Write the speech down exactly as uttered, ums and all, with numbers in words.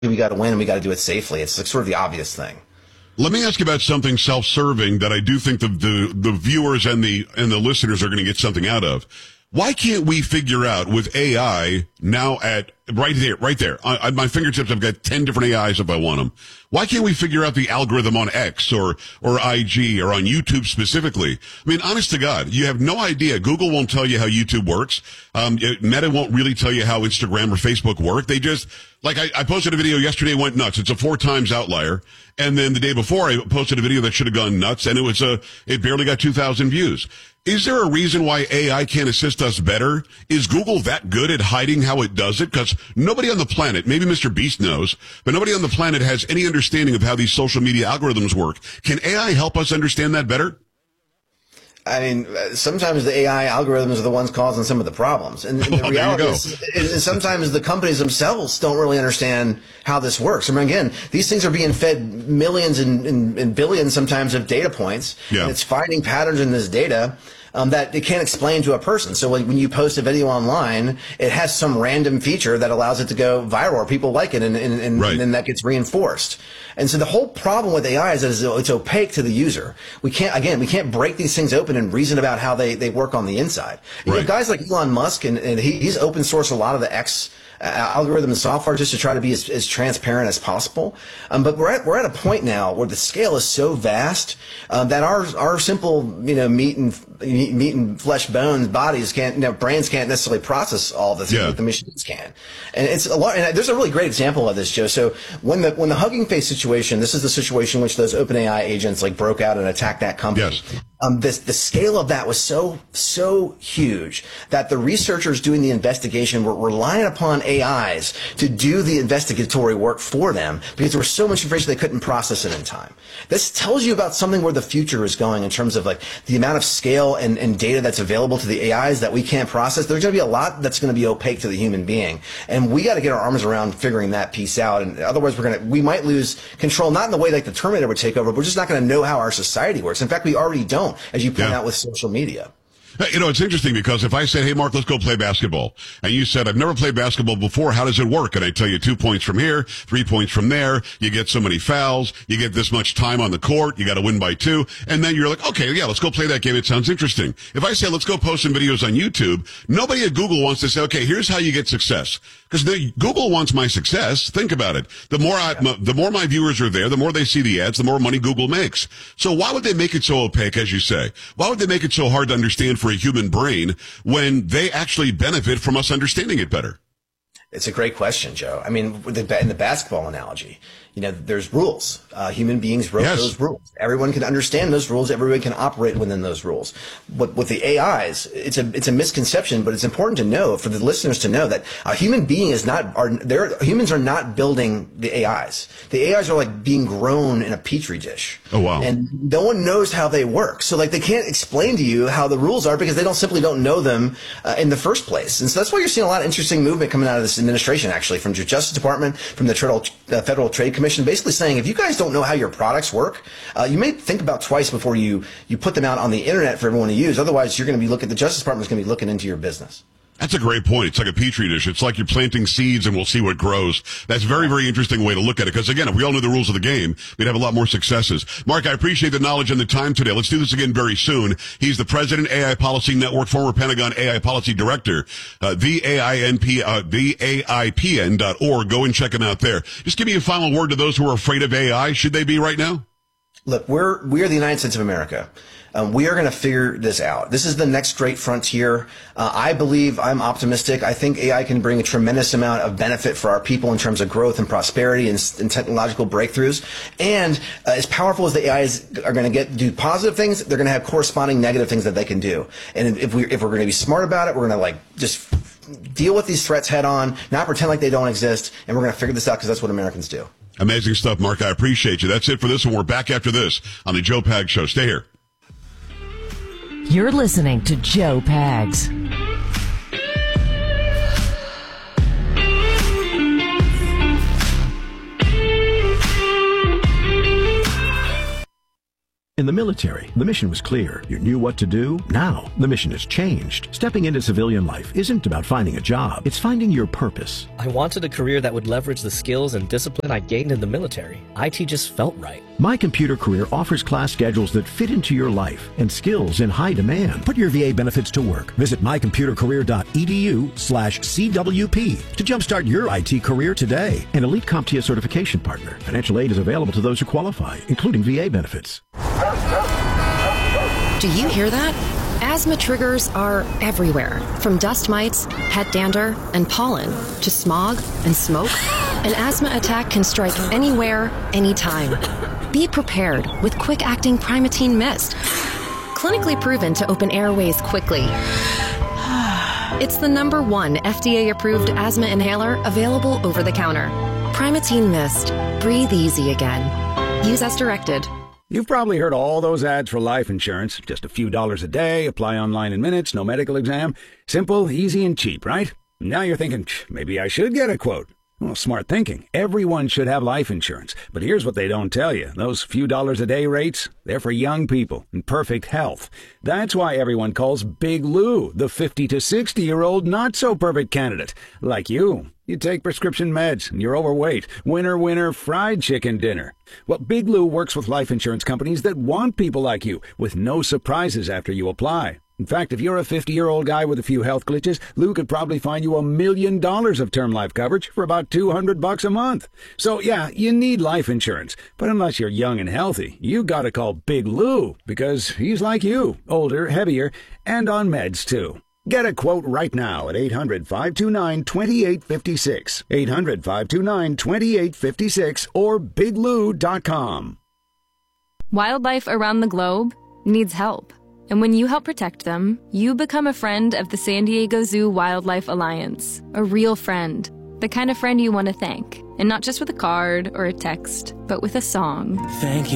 we got to win and we got to do it safely. It's like sort of the obvious thing. Let me ask you about something self-serving that I do think the, the, the viewers and the, and the listeners are going to get something out of. Why can't we figure out with A I now at right there, right there, on my fingertips, I've got ten different A Is if I want them. Why can't we figure out the algorithm on X or, or I G or on YouTube specifically? I mean, honest to God, you have no idea. Google won't tell you how YouTube works. Um, Meta won't really tell you how Instagram or Facebook work. They just, like I, I posted a video yesterday, went nuts. It's a four times outlier. And then the day before I posted a video that should have gone nuts and it was a, it barely got two thousand views. Is there a reason why A I can't assist us better? Is Google that good at hiding how it does it? Because nobody on the planet, maybe Mister Beast knows, but nobody on the planet has any understanding of how these social media algorithms work. Can A I help us understand that better? I mean, sometimes the A I algorithms are the ones causing some of the problems. And the oh, reality is, is sometimes the companies themselves don't really understand how this works. I mean, again, these things are being fed millions and, and, and billions sometimes of data points. Yeah. And it's finding patterns in this data um, that it can't explain to a person. So when you post a video online, it has some random feature that allows it to go viral or people like it, and, and, and, right. and then that gets reinforced. And so the whole problem with A I is that it's opaque to the user. We can't, again, we can't break these things open and reason about how they, they work on the inside. You right. know, guys like Elon Musk, and, and he, he's open sourced a lot of the X uh, algorithm and software just to try to be as, as transparent as possible. Um, but we're at, we're at a point now where the scale is so vast um, that our, our simple, you know, meat and, meat and flesh bones bodies can't, you know, brains can't necessarily process all the things yeah. that the machines can. And it's a lot, and there's a really great example of this, Joe. So when the, when the Hugging Face situation, this is the situation in which those OpenAI agents like broke out and attacked that company. Yes. Um, this, the scale of that was so, so huge that the researchers doing the investigation were relying upon A Is to do the investigatory work for them because there was so much information they couldn't process it in time. This tells you about something where the future is going in terms of like the amount of scale and, and data that's available to the A Is that we can't process. There's going to be a lot that's going to be opaque to the human being. And we got to get our arms around figuring that piece out. And otherwise we're going to, we might lose control, not in the way like the Terminator would take over, but we're just not going to know how our society works. In fact, we already don't, as you point yeah. out with social media. You know, it's interesting because if I said, hey, Mark, let's go play basketball, and you said, I've never played basketball before, how does it work? And I tell you two points from here, three points from there, you get so many fouls, you get this much time on the court, you got to win by two, and then you're like, okay, yeah, let's go play that game, it sounds interesting. If I say, let's go post some videos on YouTube, nobody at Google wants to say, okay, here's how you get success. Because Google wants my success. Think about it. The more I, yeah. the more my viewers are there, the more they see the ads, the more money Google makes. So why would they make it so opaque, as you say? Why would they make it so hard to understand for a human brain when they actually benefit from us understanding it better? It's a great question, Joe. I mean, in the basketball analogy, you know, there's rules. Uh, human beings wrote yes. those rules. Everyone can understand those rules. Everyone can operate within those rules. But with the A Is, it's a it's a misconception, but it's important to know for the listeners to know that a human being is not are there. Humans are not building the A Is. The A Is are like being grown in a petri dish. Oh wow! And no one knows how they work. So like they can't explain to you how the rules are because they don't simply don't know them uh, in the first place. And so that's why you're seeing a lot of interesting movement coming out of this administration, actually, from the Justice Department, from the Federal, uh, Federal Trade Commission, basically saying if you guys don't know how your products work, uh, you may think about twice before you, you put them out on the internet for everyone to use. Otherwise, you're going to be looking, the Justice Department is going to be looking into your business. That's a great point. It's like a petri dish. It's like you're planting seeds and we'll see what grows. That's a very, very interesting way to look at it. Because again, if we all knew the rules of the game, we'd have a lot more successes. Mark, I appreciate the knowledge and the time today. Let's do this again very soon. He's the president, A I Policy Network, former Pentagon A I Policy Director, uh, the A I N P, uh, the A I P N dot org. Go and check him out there. Just give me a final word to those who are afraid of A I. Should they be right now? Look, we're, we are the United States of America. Um, we are going to figure this out. This is the next great frontier. Uh, I believe, I'm optimistic. I think A I can bring a tremendous amount of benefit for our people in terms of growth and prosperity and, and technological breakthroughs. And uh, as powerful as the A Is are going to get do positive things, they're going to have corresponding negative things that they can do. And if we if we're going to be smart about it, we're going to like just deal with these threats head on, not pretend like they don't exist, and we're going to figure this out because that's what Americans do. Amazing stuff, Mark. I appreciate you. That's it for this one. We're back after this on the Joe Pags Show. Stay here. You're listening to Joe Pags. In the military, the mission was clear. You knew what to do. Now, the mission has changed. Stepping into civilian life isn't about finding a job. It's finding your purpose. I wanted a career that would leverage the skills and discipline I gained in the military. I T just felt right. My Computer Career offers class schedules that fit into your life and skills in high demand. Put your V A benefits to work. Visit my computer career dot e d u slash C W P to jumpstart your I T career today. An elite CompTIA certification partner. Financial aid is available to those who qualify, including V A benefits. Do you hear that? Asthma triggers are everywhere, from dust mites, pet dander, and pollen, to smog and smoke. An asthma attack can strike anywhere, anytime. Be prepared with quick-acting Primatene Mist. Clinically proven to open airways quickly. It's the number one F D A-approved asthma inhaler available over the counter. Primatene Mist. Breathe easy again. Use as directed. You've probably heard all those ads for life insurance. Just a few dollars a day, apply online in minutes, no medical exam. Simple, easy, and cheap, right? Now you're thinking, maybe I should get a quote. Well, smart thinking. Everyone should have life insurance. But here's what they don't tell you. Those few dollars a day rates, they're for young people in perfect health. That's why everyone calls Big Lou the fifty to sixty-year-old not-so-perfect candidate. Like you. You take prescription meds, and you're overweight. Winner, winner, fried chicken dinner. Well, Big Lou works with life insurance companies that want people like you, with no surprises after you apply. In fact, if you're a fifty-year-old guy with a few health glitches, Lou could probably find you a million dollars of term life coverage for about two hundred bucks a month. So yeah, you need life insurance. But unless you're young and healthy, you gotta call Big Lou, because he's like you, older, heavier, and on meds too. Get a quote right now at eight hundred, five two nine, two eight five six, eight hundred, five two nine, two eight five six, or big lou dot com. Wildlife around the globe needs help. And when you help protect them, you become a friend of the San Diego Zoo Wildlife Alliance. A real friend. The kind of friend you want to thank. And not just with a card or a text, but with a song. Thank you.